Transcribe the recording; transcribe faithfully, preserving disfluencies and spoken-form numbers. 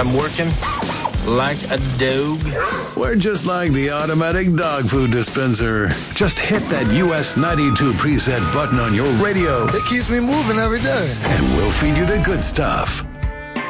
I'm working like a dog. We're just like the automatic dog food dispenser. Just hit that U S ninety-two preset button on your radio. It keeps me moving every day. And we'll feed you the good stuff.